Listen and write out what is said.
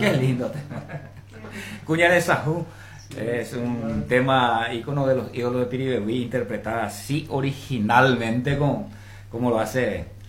Qué lindo tema. Cuña de Sahú es un tema ícono de los ídolos de Piribebuy, interpretada así originalmente como lo hace